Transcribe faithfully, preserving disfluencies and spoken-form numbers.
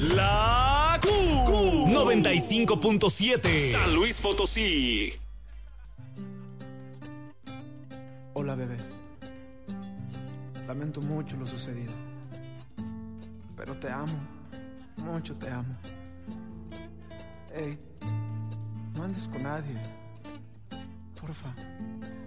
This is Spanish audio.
La Q noventa y cinco punto siete San Luis Potosí. Hola, bebé. Lamento mucho lo sucedido, pero te amo, mucho te amo. Ey, no andes con nadie, porfa.